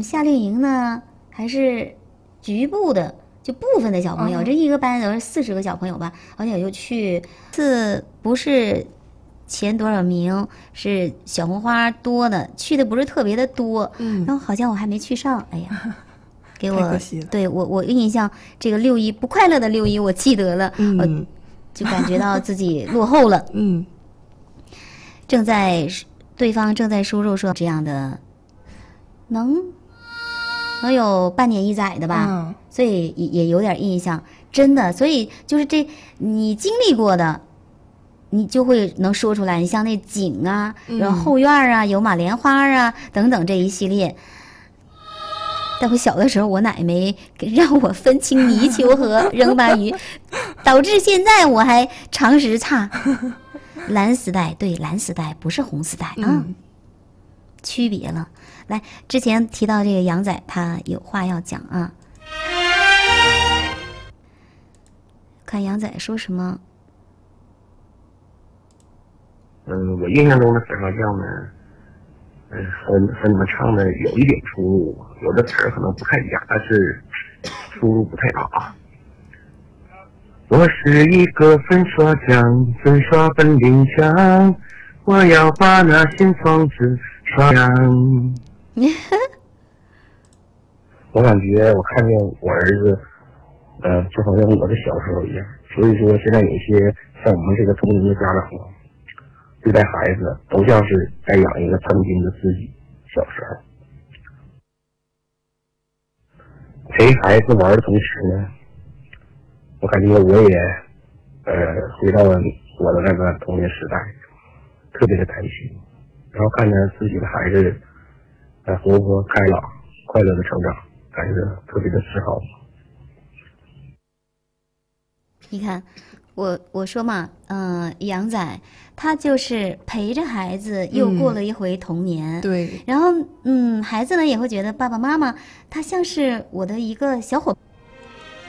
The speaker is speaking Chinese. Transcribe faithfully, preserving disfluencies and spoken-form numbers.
嗯，夏令营呢还是局部的，就部分的小朋友，嗯、这一个班都是四十个小朋友吧，而且就去次不是前多少名，是小红花多的，去的不是特别的多，嗯，然后好像我还没去上，哎呀。给我对我我印象这个六一不快乐的六一我记得了，嗯、我就感觉到自己落后了。嗯，正在对方正在输入说这样的，能能有半年一载的吧，嗯、所以也也有点印象，真的。所以就是这你经历过的，你就会能说出来。你像那景啊，然后后院啊，有马莲花啊等等这一系列。但我小的时候，我奶没让我分清泥鳅和扔鲅鱼，导致现在我还常识差。蓝丝带对蓝丝带不是红丝带啊、嗯，区别了。来，之前提到这个杨仔，他有话要讲啊。看杨仔说什么？ 嗯，我印象中的水花调呢？嗯，和和你们唱的有一点出入，有的词儿可能不太一样，但是出入不太大啊。我是一个粉刷匠，粉刷本领强，我要把那新房子刷亮。我感觉我看见我儿子，呃，就好像我的小时候一样。所以说，现在有些像我们这个同龄的家长，对待孩子都像是在养一个曾经的自己小时候。陪孩子玩的同时呢，我感觉我也呃回到了我的那个童年时代，特别的开心。然后看着自己的孩子呃活泼开朗、快乐的成长，感觉特别的自豪。 你看。我我说嘛，嗯、呃，杨仔他就是陪着孩子又过了一回童年， 嗯、对， 然后嗯，孩子呢也会觉得爸爸妈妈他像是我的一个小伙伴。